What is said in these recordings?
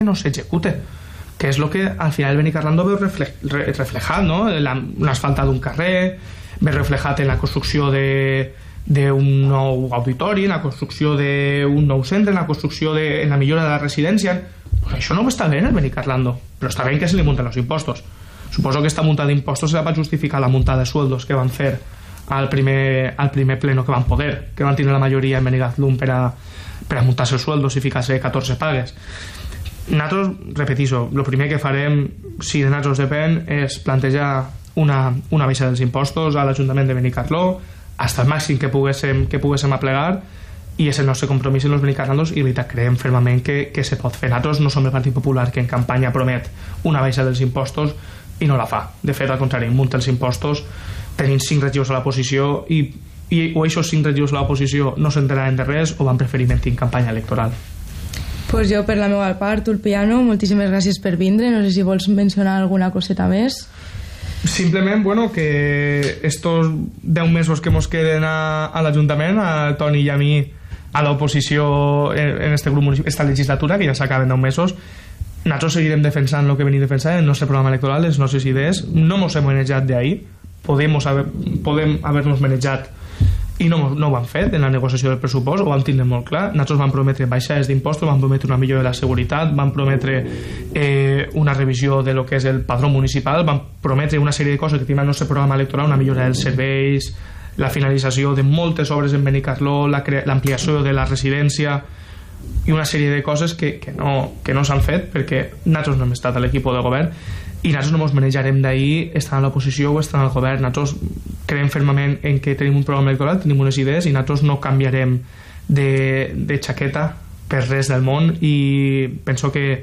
no se ejecute, que és el que al final el Benicarlando veu reflejat, no? L'asfaltat d'un carrer, ve reflejat en la construcció d'un nou auditori, en la construcció d'un nou centre, en la construcció en la millora de la residència. Pues això no està bé en el Benicarlando, però està bé que se li munten els impostos. Suposo que esta multa d'impostos serà per justificar la multa de sueldos que van fer al primer pleno que van poder, que van tenir la majoria en Benicarló per a multar-se els sueldos i ficar-se 14 pagues. Nosaltres, repetixo, el primer que farem, si de nosaltres depèn, és plantejar una baixa dels impostos a l'Ajuntament de Benicarló fins al màxim que poguéssim aplegar, i és el nostre compromís en els benicarlandos, i veritat, creiem fermament que se pot fer. Nosaltres no som el Partit Popular que en campanya promet una baixa dels impostos i no la fa. De fet, al contrari, munta els impostos, tenint 5 regidors a l'oposició i o aquests 5 regidors a l'oposició no s'enteraran de res o van preferir mentir en campanya electoral. Pues jo, per la meva part, Ulpiano, moltíssimes gràcies per vindre. No sé si vols mencionar alguna coseta més. Simplement, bueno, que estos 10 mesos que mos queden a l'Ajuntament, a Toni i a mi, a l'oposició en este grup municipal, esta legislatura, que ja s'acaben 10 mesos, nosaltres seguirem defensant el que venim defensant, el nostre programa electoral, les nostres idees. No mos hem manejat d'ahir, podem haver-nos manejat i no ho han fet en la negociació del pressupost, ho vam tindre molt clar. Nosaltres vam prometre baixades d'impostos, vam prometre una millora de la seguretat, vam prometre una revisió de lo que és el padró municipal, vam prometre una sèrie de coses que tenim al nostre programa electoral, una millora dels serveis, la finalització de moltes obres en Benicarló, l'ampliació de la residència i una sèrie de coses que no s'han fet perquè nosaltres no hem estat a l'equip de govern i nosaltres no ens manejarem d'ahir estant a l'oposició o estant al govern. Nosaltres creiem fermament en que tenim un programa electoral, tenim unes idees i nosaltres no canviarem de xaqueta per res del món, i penso que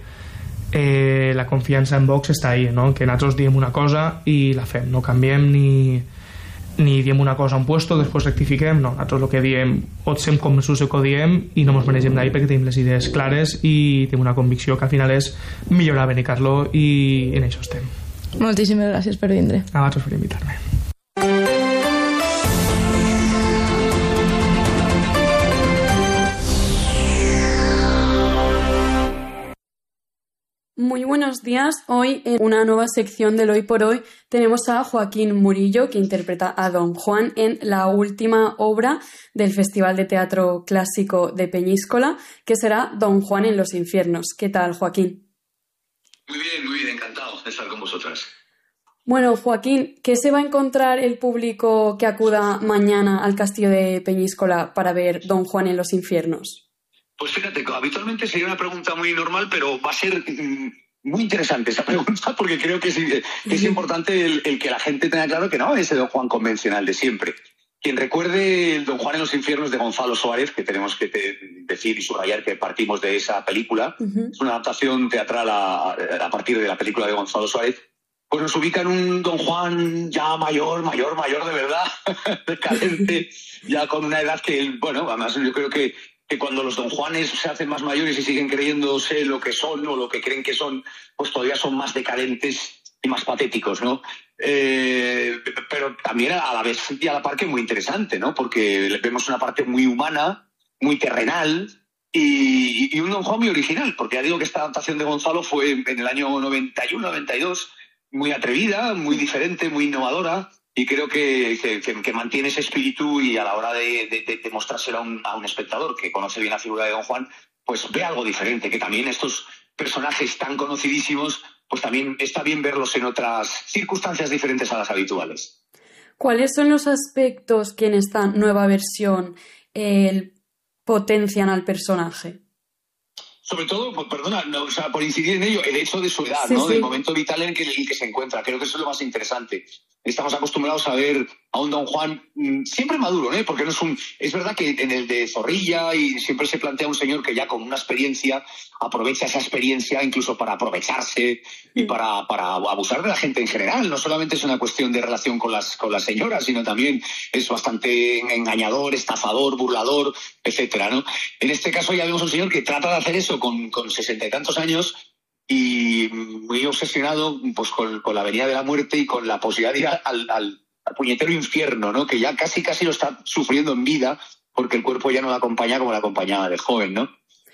la confiança en Vox està ahí, no? Que nosaltres diem una cosa i la fem, no canviem ni diem una cosa a un puesto, després rectifiquem. No, nosaltres el que diem o sem convençuts que ho diem i no ens manegem d'ahir perquè tenim les idees clares i tenim una convicció que al final és millorar Benicarló, i en això estem. Moltíssimes gràcies per vindre. A vosaltres per invitar-me. Muy buenos días. Hoy en una nueva sección del Hoy por Hoy tenemos a Joaquín Murillo, que interpreta a Don Juan en la última obra del Festival de Teatro Clásico de Peñíscola, que será Don Juan en los infiernos. ¿Qué tal, Joaquín? Muy bien, encantado de estar con vosotras. Bueno, Joaquín, ¿qué se va a encontrar el público que acuda mañana al Castillo de Peñíscola para ver Don Juan en los infiernos? Pues fíjate, habitualmente sería una pregunta muy normal, pero va a ser muy interesante esa pregunta, porque creo que es importante el que la gente tenga claro que no es el Don Juan convencional de siempre. Quien recuerde el Don Juan en los infiernos de Gonzalo Suárez, que tenemos que decir y subrayar que partimos de esa película, es una adaptación teatral a partir de la película de Gonzalo Suárez, pues nos ubica en un Don Juan ya mayor de verdad, decadente, ya con una edad que, bueno, además yo creo que cuando los Don Juanes se hacen más mayores y siguen creyéndose lo que son o lo que creen que son, pues todavía son más decadentes y más patéticos, ¿no? Pero también a la vez y a la par que muy interesante, ¿no? Porque vemos una parte muy humana, muy terrenal y un Don Juan muy original, porque ya digo que esta adaptación de Gonzalo fue en el año 91-92, muy atrevida, muy diferente, muy innovadora. Y creo que mantiene ese espíritu, y a la hora de mostrárselo a un espectador que conoce bien la figura de Don Juan, pues ve algo diferente, que también estos personajes tan conocidísimos, pues también está bien verlos en otras circunstancias diferentes a las habituales. ¿Cuáles son los aspectos que en esta nueva versión potencian al personaje? Sobre todo, por incidir en ello, el hecho de su edad, ¿no? Del momento vital en el que se encuentra. Creo que eso es lo más interesante. Estamos acostumbrados a ver a un Don Juan siempre maduro, ¿no? Porque no es verdad que en el de Zorrilla y siempre se plantea un señor que ya con una experiencia aprovecha esa experiencia incluso para aprovecharse y para abusar de la gente en general. No solamente es una cuestión de relación con las señoras, sino también es bastante engañador, estafador, burlador, etcétera, ¿no? En este caso ya vemos un señor que trata de hacer eso con 60 y tantos años, y muy obsesionado pues con la venida de la muerte y con la posibilidad de ir al puñetero infierno, ¿no? Que ya casi lo está sufriendo en vida, porque el cuerpo ya no la acompaña como la acompañaba de joven, ¿no?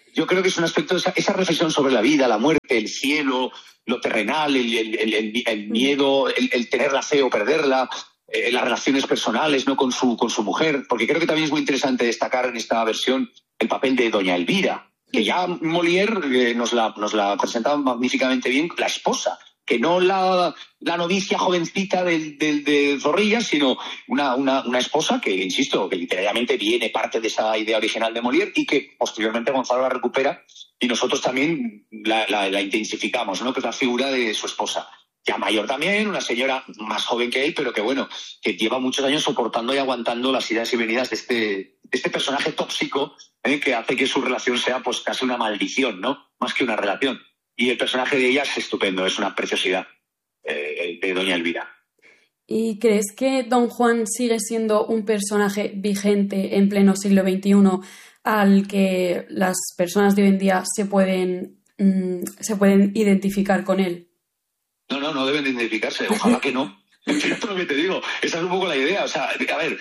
yo creo que es un aspecto, esa reflexión sobre la vida, la muerte, el cielo, lo terrenal, el miedo, el tenerla fe o perderla, las relaciones personales, ¿no?, con su mujer, porque creo que también es muy interesante destacar en esta versión el papel de doña Elvira, que ya Molière nos la presentaba magníficamente bien, la esposa, que no la novicia jovencita de Zorrilla, sino una esposa que, insisto, que literalmente viene parte de esa idea original de Molière y que posteriormente Gonzalo la recupera y nosotros también la intensificamos, ¿no?, que es la figura de su esposa. Ya mayor también, una señora más joven que él, pero que bueno, que lleva muchos años soportando y aguantando las idas y venidas de este personaje tóxico, que hace que su relación sea pues casi una maldición, ¿no?, más que una relación. Y el personaje de ella es estupendo, es una preciosidad, de doña Elvira. ¿Y crees que Don Juan sigue siendo un personaje vigente en pleno siglo XXI al que las personas de hoy en día se pueden identificar con él? No deben de identificarse, ojalá que no. Fíjate lo que te digo, esa es un poco la idea. O sea, a ver,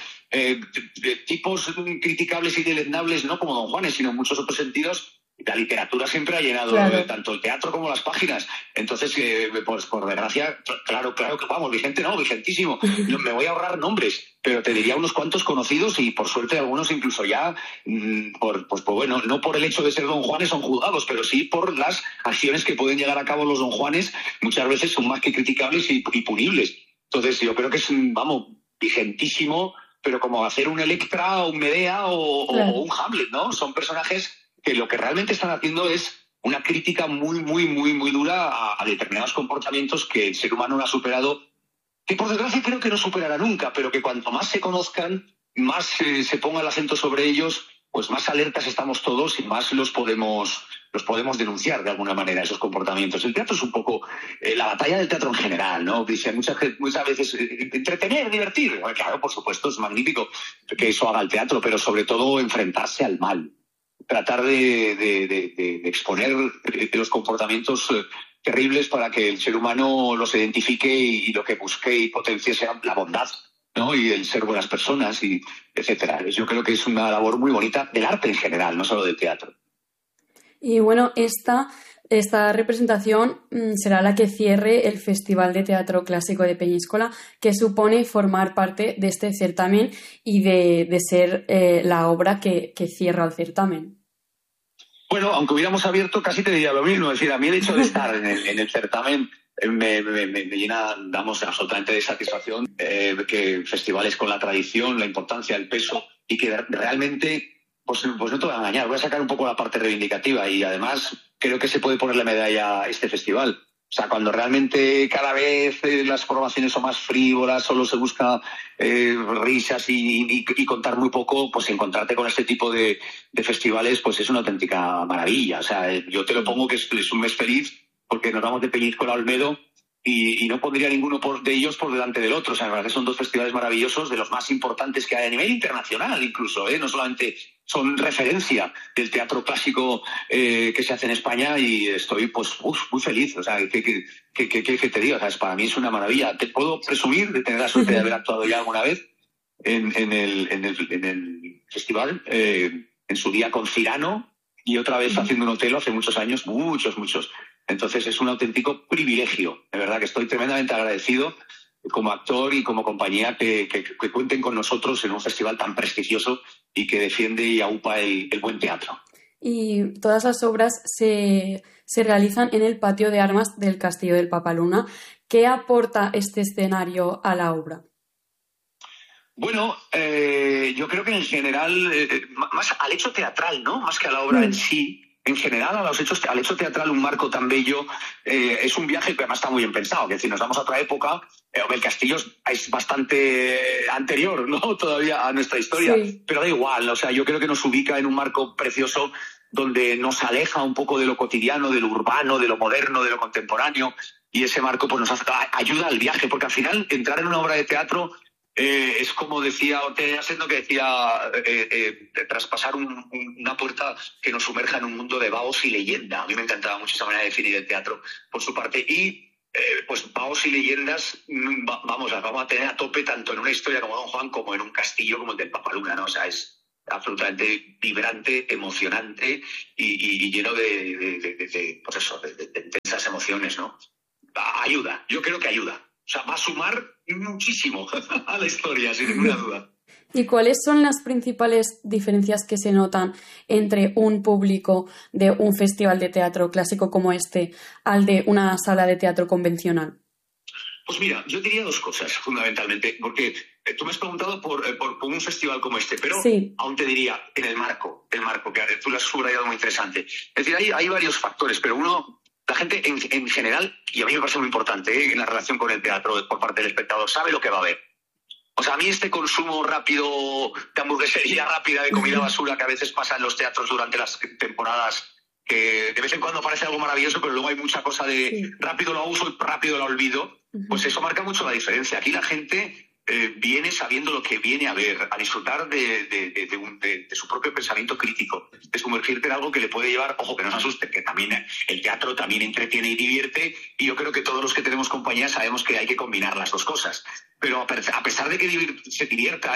tipos criticables y deleznables, no como Don Juanes, sino en muchos otros sentidos. La literatura siempre ha llenado tanto el teatro como las páginas. Entonces, pues por desgracia, claro que vamos, vigentísimo. No, me voy a ahorrar nombres, pero te diría unos cuantos conocidos y por suerte algunos incluso ya, pues bueno, no por el hecho de ser Don Juanes son juzgados, pero sí por las acciones que pueden llegar a cabo los Don Juanes, muchas veces son más que criticables y punibles. Entonces, yo creo que es, vigentísimo, pero como hacer un Electra o un Medea o un Hamlet, ¿no? Son personajes que lo que realmente están haciendo es una crítica muy, muy, muy, muy dura a determinados comportamientos que el ser humano no ha superado, que por desgracia creo que no superará nunca, pero que cuanto más se conozcan, más se ponga el acento sobre ellos, pues más alertas estamos todos y más los podemos denunciar de alguna manera, esos comportamientos. El teatro es un poco la batalla del teatro en general, ¿no? Dicen muchas veces entretener, divertir. Bueno, claro, por supuesto, es magnífico que eso haga el teatro, pero sobre todo enfrentarse al mal. Tratar de exponer los comportamientos terribles para que el ser humano los identifique y lo que busque y potencie sea la bondad, ¿no?, y el ser buenas personas, y etcétera. Yo creo que es una labor muy bonita del arte en general, no solo del teatro. Y bueno, esta representación será la que cierre el Festival de Teatro Clásico de Peñíscola, que supone formar parte de este certamen y de ser la obra que cierra el certamen. Bueno, aunque hubiéramos abierto, casi te diría lo mismo. Es decir, a mí el hecho de estar en el certamen me llena, absolutamente de satisfacción, que festivales con la tradición, la importancia, el peso, y que realmente, pues no te voy a engañar, voy a sacar un poco la parte reivindicativa y además creo que se puede ponerle medalla a este festival. O sea, cuando realmente cada vez las formaciones son más frívolas, solo se busca risas y contar muy poco, pues encontrarte con este tipo de festivales pues es una auténtica maravilla. O sea, yo te lo pongo que es un mes feliz porque nos vamos de Peñíscola a Olmedo y no pondría ninguno de ellos por delante del otro. O sea, la verdad que son dos festivales maravillosos, de los más importantes que hay a nivel internacional incluso, no solamente son referencia del teatro clásico que se hace en España, y estoy pues muy feliz. O sea, ¿qué te digo? O sea, para mí es una maravilla. Te puedo presumir de tener la suerte de haber actuado ya alguna vez en el festival, en su día con Cirano y otra vez haciendo un Otelo hace muchos años, muchos. Entonces es un auténtico privilegio. De verdad que estoy tremendamente agradecido como actor y como compañía que cuenten con nosotros en un festival tan prestigioso y que defiende y aupa el buen teatro. Y todas las obras se realizan en el patio de armas del Castillo del Papaluna. ¿Qué aporta este escenario a la obra? Bueno, yo creo que en general, más al hecho teatral, ¿no?, más que a la obra en sí. En general, al hecho teatral, un marco tan bello es un viaje que además está muy bien pensado. Es decir, nos vamos a otra época. El castillo es bastante anterior, ¿no?, todavía a nuestra historia. Sí. Pero da igual, o sea, yo creo que nos ubica en un marco precioso donde nos aleja un poco de lo cotidiano, de lo urbano, de lo moderno, de lo contemporáneo. Y ese marco pues nos ayuda al viaje, porque al final entrar en una obra de teatro es como decía Ortega Gasset, que decía traspasar una puerta que nos sumerja en un mundo de vaos y leyenda. A mí me encantaba mucho esa manera de definir el teatro por su parte. Y pues vaos y leyendas vamos a tener a tope tanto en una historia como Don Juan como en un castillo como el del Papaluna, ¿no? O sea, es absolutamente vibrante, emocionante y lleno de intensas emociones, ¿no? Ayuda, yo creo que ayuda. O sea, va a sumar muchísimo a la historia, sin ninguna duda. ¿Y cuáles son las principales diferencias que se notan entre un público de un festival de teatro clásico como este al de una sala de teatro convencional? Pues mira, yo diría dos cosas, fundamentalmente, porque tú me has preguntado por un festival como este, pero sí, aún te diría, en el marco, que tú lo has subrayado muy interesante. Es decir, hay varios factores, pero uno, la gente en general, y a mí me parece muy importante, en la relación con el teatro por parte del espectador, sabe lo que va a ver. O sea, a mí este consumo rápido de hamburguesería rápida, de comida basura que a veces pasa en los teatros durante las temporadas, que de vez en cuando parece algo maravilloso, pero luego hay mucha cosa de rápido lo uso y rápido lo olvido, pues eso marca mucho la diferencia. Aquí la gente viene sabiendo lo que viene a ver, a disfrutar de su propio pensamiento crítico, de sumergirte en algo que le puede llevar, ojo, que no se asuste, que también el teatro también entretiene y divierte, y yo creo que todos los que tenemos compañía sabemos que hay que combinar las dos cosas. Pero a pesar de que se divierta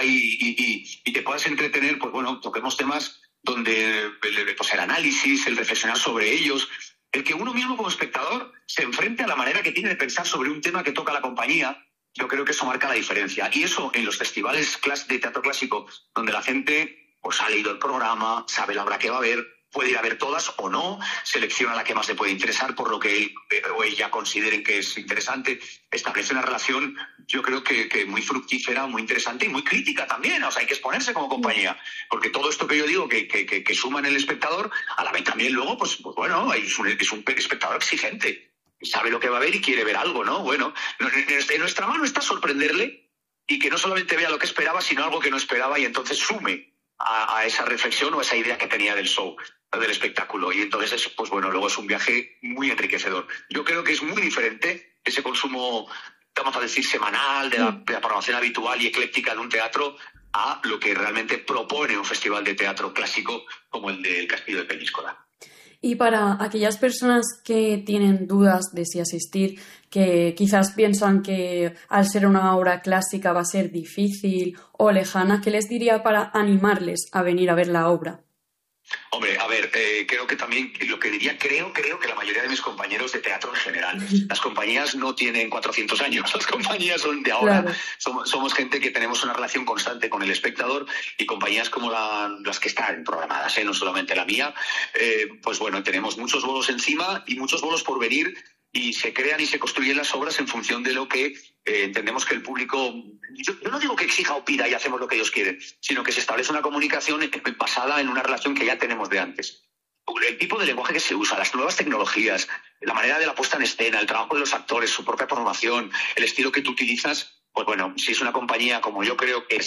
y te puedas entretener, pues bueno, toquemos temas donde pues el análisis, el reflexionar sobre ellos, el que uno mismo como espectador se enfrente a la manera que tiene de pensar sobre un tema que toca la compañía, yo creo que eso marca la diferencia. Y eso en los festivales de teatro clásico, donde la gente pues ha leído el programa, sabe la obra que va a ver, puede ir a ver todas o no, selecciona la que más le puede interesar por lo que él o ella consideren que es interesante, establece una relación, yo creo que muy fructífera, muy interesante y muy crítica también. O sea, hay que exponerse como compañía, porque todo esto que yo digo que suma en el espectador, a la vez también luego, pues bueno, es un espectador exigente, sabe lo que va a ver y quiere ver algo, ¿no? Bueno, en nuestra mano está sorprenderle y que no solamente vea lo que esperaba, sino algo que no esperaba y entonces sume a esa reflexión o a esa idea que tenía del show, del espectáculo. Y entonces, pues bueno, luego es un viaje muy enriquecedor. Yo creo que es muy diferente ese consumo, vamos a decir, semanal de la programación habitual y ecléctica de un teatro a lo que realmente propone un festival de teatro clásico como el del Castillo de Peñíscola. Y para aquellas personas que tienen dudas de si asistir, que quizás piensan que al ser una obra clásica va a ser difícil o lejana, ¿qué les diría para animarles a venir a ver la obra? Hombre, a ver, creo que también, lo que diría, creo que la mayoría de mis compañeros de teatro en general, las compañías no tienen 400 años, las compañías son de ahora, claro. Somos gente que tenemos una relación constante con el espectador y compañías como las que están programadas, no solamente la mía, pues bueno, tenemos muchos bolos encima y muchos bolos por venir y se crean y se construyen las obras en función de lo que entendemos que el público... Yo no digo que exija o pida y hacemos lo que ellos quieren, sino que se establece una comunicación basada en una relación que ya tenemos de antes. El tipo de lenguaje que se usa, las nuevas tecnologías, la manera de la puesta en escena, el trabajo de los actores, su propia formación, el estilo que tú utilizas, pues bueno, si es una compañía como yo creo que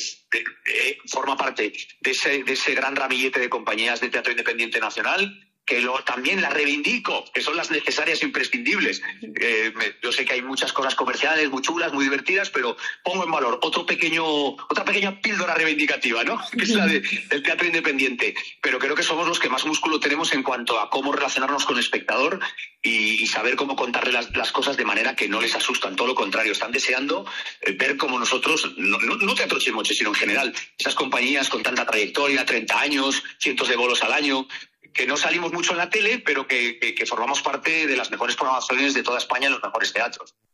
forma parte de ese gran ramillete de compañías de teatro independiente nacional, que también las reivindico, que son las necesarias e imprescindibles. Yo sé que hay muchas cosas comerciales muy chulas, muy divertidas, pero pongo en valor otra pequeña píldora reivindicativa, ¿no? Que es la del teatro independiente. Pero creo que somos los que más músculo tenemos en cuanto a cómo relacionarnos con el espectador y saber cómo contarle las cosas de manera que no les asustan. Todo lo contrario, están deseando ver cómo nosotros, no Teatro Chismoche, sino en general, esas compañías con tanta trayectoria, 30 años, cientos de bolos al año, que no salimos mucho en la tele, pero que formamos parte de las mejores programaciones de toda España en los mejores teatros.